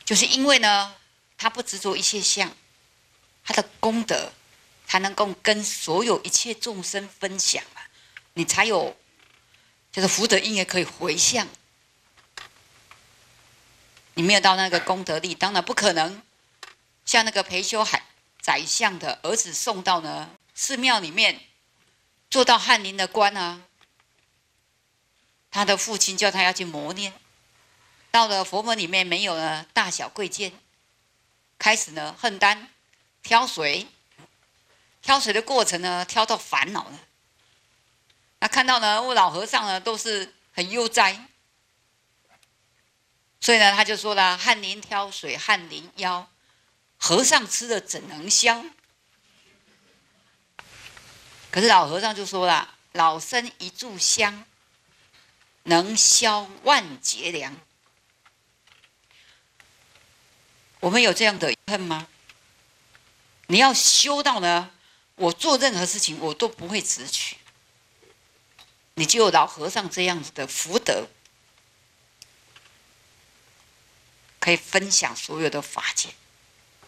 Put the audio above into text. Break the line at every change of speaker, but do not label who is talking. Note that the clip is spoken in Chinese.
就是因为呢，他不执着一切相，他的功德才能够跟所有一切众生分享嘛，你才有就是福德因也可以回向。你没有到那个功德力，当然不可能像那个裴修海宰相的儿子送到呢寺庙里面做到翰林的官啊，他的父亲叫他要去磨练，到了佛门里面没有呢大小贵贱，开始呢横担挑水，挑水的过程呢挑到烦恼了。那看到呢老和尚呢都是很悠哉，所以呢他就说了：翰林挑水翰林腰，和尚吃了怎能消？可是老和尚就说了：老僧一炷香，能消万劫粮。我们有这样的恨吗？你要修到呢，我做任何事情我都不会执取，你就有老和尚这样子的福德，可以分享所有的法界。